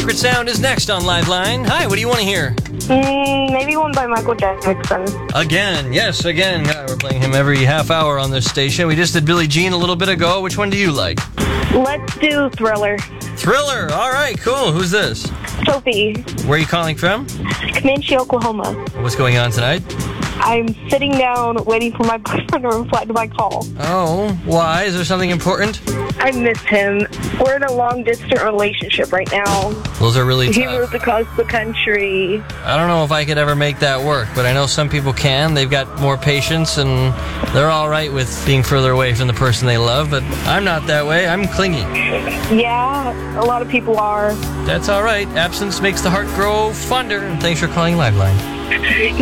Secret Sound is next on Liveline. Hi, what do you want to hear? Maybe one by Michael Jackson. Again, yes, again. We're playing him every half hour on this station. We just did Billie Jean a little bit ago. Which one do you like? Let's do Thriller. Thriller. All right, cool. Who's this? Sophie, Where are you calling from? Comanche, Oklahoma. What's going on tonight? I'm sitting down waiting for my boyfriend to reply to my call. Oh, why? Is there something important? I miss him. We're in a long-distance relationship right now. Those are really He tough. moved across the country. I don't know if I could ever make that work, but I know some people can. They've got more patience, and they're all right with being further away from the person they love, but I'm not that way. I'm clingy. Yeah, a lot of people are. That's all right. Absence makes the heart grow fonder. And thanks for calling Liveline.